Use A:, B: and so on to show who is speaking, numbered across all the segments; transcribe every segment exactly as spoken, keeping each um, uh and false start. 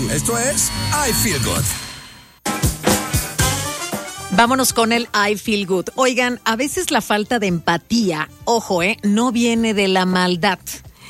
A: Esto es I Feel Good.
B: Vámonos con el I Feel Good. Oigan, a veces la falta de empatía, ojo, eh, no viene de la maldad.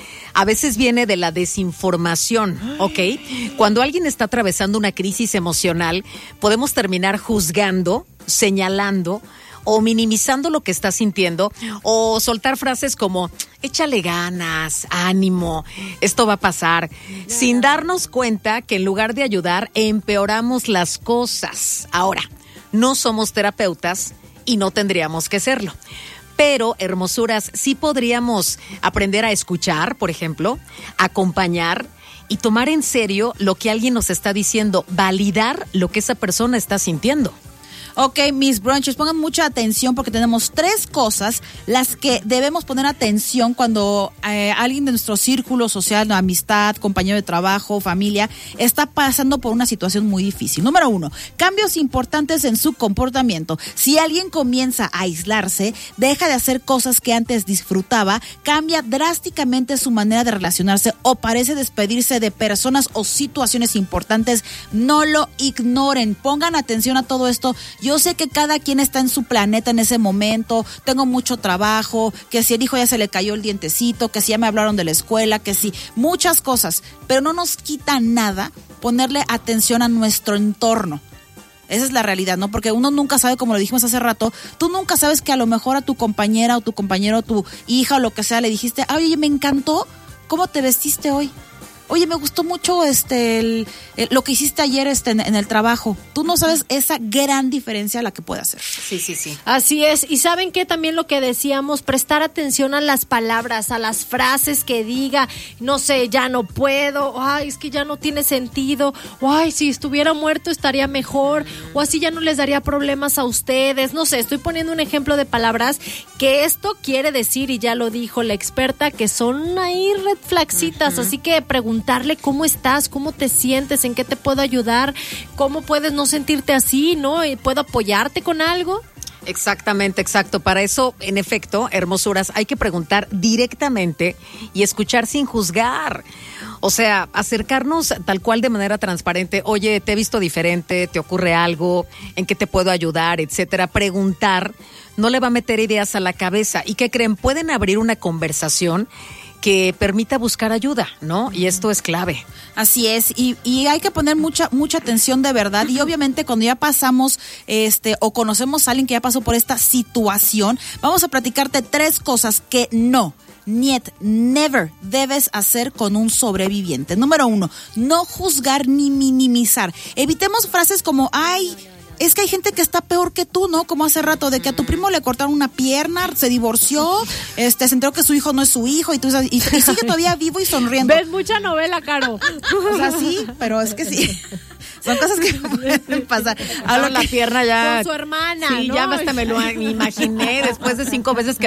B: A veces viene de la desinformación, ¿ok? Cuando alguien está atravesando una crisis emocional, podemos terminar juzgando, señalando o minimizando lo que está sintiendo o soltar frases como, échale ganas, ánimo, esto va a pasar, sin darnos cuenta que en lugar de ayudar, empeoramos las cosas. Ahora, no somos terapeutas y no tendríamos que serlo. Pero, hermosuras, sí podríamos aprender a escuchar, por ejemplo, acompañar y tomar en serio lo que alguien nos está diciendo, validar lo que esa persona está sintiendo.
C: Ok, mis brunches, pongan mucha atención porque tenemos tres cosas las que debemos poner atención cuando eh, alguien de nuestro círculo social, amistad, compañero de trabajo, familia, está pasando por una situación muy difícil. Número uno, cambios importantes en su comportamiento. Si alguien comienza a aislarse, deja de hacer cosas que antes disfrutaba, cambia drásticamente su manera de relacionarse o parece despedirse de personas o situaciones importantes, no lo ignoren. Pongan atención a todo esto. Yo sé que cada quien está en su planeta en ese momento, tengo mucho trabajo, que si el hijo ya se le cayó el dientecito, que si ya me hablaron de la escuela, que si muchas cosas, pero no nos quita nada ponerle atención a nuestro entorno. Esa es la realidad, ¿no? Porque uno nunca sabe, como lo dijimos hace rato, tú nunca sabes que a lo mejor a tu compañera o tu compañero, tu hija o lo que sea, le dijiste, oye, me encantó cómo te vestiste hoy. Oye, me gustó mucho este el, el, lo que hiciste ayer este en, en el trabajo. Tú no sabes esa gran diferencia la que puede hacer.
B: Sí, sí, sí.
D: Así es. Y ¿saben qué? También lo que decíamos, prestar atención a las palabras, a las frases que diga, no sé, ya no puedo, ay, es que ya no tiene sentido, o ay, si estuviera muerto estaría mejor, o así ya no les daría problemas a ustedes. No sé, estoy poniendo un ejemplo de palabras que esto quiere decir, y ya lo dijo la experta, que son ahí red flagcitas, uh-huh. Así que preguntar Preguntarle cómo estás, cómo te sientes, en qué te puedo ayudar, cómo puedes no sentirte así, ¿no? ¿Puedo apoyarte con algo?
B: Exactamente, exacto. Para eso, en efecto, hermosuras, hay que preguntar directamente y escuchar sin juzgar. O sea, acercarnos tal cual de manera transparente. Oye, te he visto diferente, te ocurre algo, en qué te puedo ayudar, etcétera. Preguntar no le va a meter ideas a la cabeza. ¿Y qué creen? Pueden abrir una conversación que permita buscar ayuda, ¿no? Y esto es clave.
C: Así es, y, y hay que poner mucha mucha atención de verdad, y obviamente cuando ya pasamos este o conocemos a alguien que ya pasó por esta situación, vamos a platicarte tres cosas que no, niet, never debes hacer con un sobreviviente. Número uno, no juzgar ni minimizar. Evitemos frases como, ay, es que hay gente que está peor que tú, ¿no? Como hace rato, de que a tu primo le cortaron una pierna, se divorció, este, se enteró que su hijo no es su hijo y tú y, y sigue todavía vivo y sonriendo.
D: Ves mucha novela, Caro.
C: O sea, sí, pero es que sí. Son cosas que pueden pasar.
B: Ahora la pierna ya.
D: Con su hermana,
B: sí,
D: ¿no?
B: ya hasta me lo imaginé después de cinco veces que